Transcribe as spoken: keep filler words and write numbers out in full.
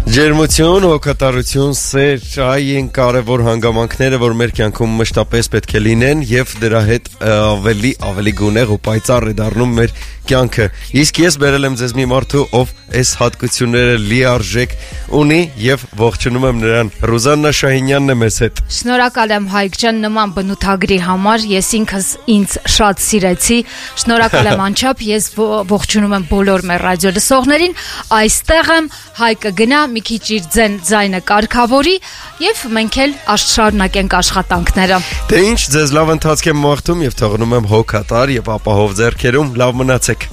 Ջերմություն, հոգատարություն, սեր, այն կարևոր հանգամանքները, որ մեր կյանքում մշտապես պետք է լինեն եւ դրա հետ ավելի ավելի գունեղ ու պայծառ է դառնում մեր կյանքը։ Իսկ ես բերել եմ ձեզ մի մարդու, ով այս հատկությունները լիարժեք ունի եւ ողջունում եմ նրան։ Ռուզաննա Շահինյանն է մեզ հետ։ Շնորհակալ եմ Հայկ ջան նման բնութագրի համար, ես ինքս ինձ շատ սիրեցի։ Շնորհակալ եմ անչափ, ես ողջունում եմ բոլոր մեր ռադիո լսողներին։ Այստեղ եմ, Հայկը գնա մի քիչ իր ձեն ձայնը կարգավորի եւ մենք էլ շարունակենք աշխատանքները։ Դե ինչ, ձեզ լավ ընթացք եմ մաղթում եւ թողնում եմ հոգատար եւ ապահով ձեռքերում։ Լավ մնացեք։